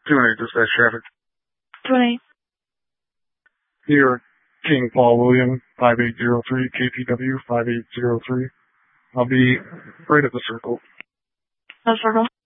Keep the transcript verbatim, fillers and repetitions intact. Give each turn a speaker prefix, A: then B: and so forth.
A: two one eight, dispatch traffic.
B: two one eight.
A: Here, King Paul William, five eight zero three, K P W five eight zero three. I'll be right at the circle.
B: The circle.